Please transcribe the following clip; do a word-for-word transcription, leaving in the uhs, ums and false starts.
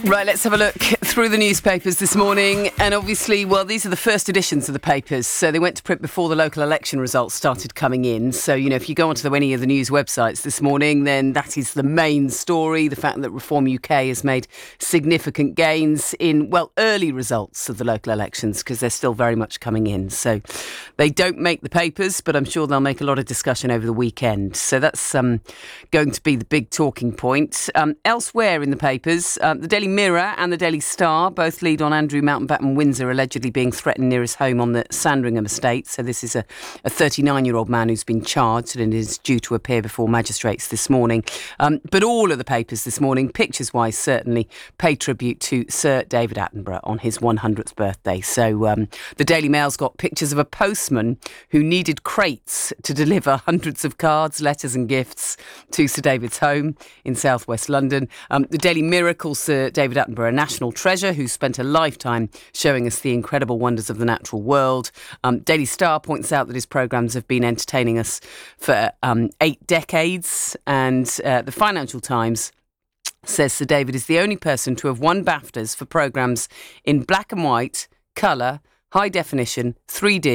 Right, let's have a look through the newspapers this morning. And obviously, well, these are the first editions of the papers. So they went to print before the local election results started coming in. So, you know, if you go onto the, any of the news websites this morning, then that is the main story. The fact that Reform U K has made significant gains in, well, early results of the local elections, because they're still very much coming in. So they don't make the papers, but I'm sure they'll make a lot of discussion over the weekend. So that's um, going to be the big talking point. Um, elsewhere in the papers, um, the Daily Mirror and the Daily Star both lead on Andrew Mountbatten Windsor allegedly being threatened near his home on the Sandringham estate. So this is a, a thirty-nine-year-old man who's been charged and is due to appear before magistrates this morning. Um, but all of the papers this morning, pictures-wise certainly, pay tribute to Sir David Attenborough on his one hundredth birthday. So um, the Daily Mail's got pictures of a postman who needed crates to deliver hundreds of cards, letters and gifts to Sir David's home in southwest London. Um, the Daily Mirror calls Sir David Attenborough a national treasure who spent a lifetime showing us the incredible wonders of the natural world. Um, Daily Star points out that his programmes have been entertaining us for um, eight decades. And uh, the Financial Times says Sir David is the only person to have won BAFTAs for programmes in black and white, colour, high definition, three D